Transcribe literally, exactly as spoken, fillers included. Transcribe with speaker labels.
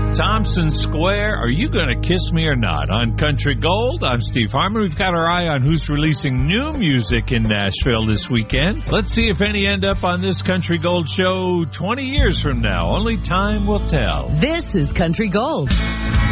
Speaker 1: Thompson Square, Are You Gonna Kiss Me or Not? On Country Gold, I'm Steve Harmon. We've got our eye on who's releasing new music in Nashville this weekend. Let's see if any end up on this Country Gold show twenty years from now. Only time will tell.
Speaker 2: This is Country Gold.